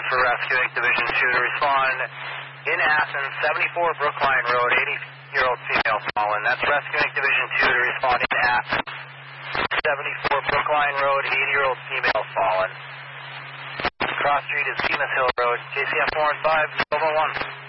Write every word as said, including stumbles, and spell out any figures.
for rescuing Division two to respond in Athens, seventy-four Brookline Road, eighty-year-old female fallen. That's rescuing Division two to respond in Athens, seventy-four Brookline Road, eighty-year-old female fallen. Cross Street is Bemis Hill Road, J C F four and five, Nova one.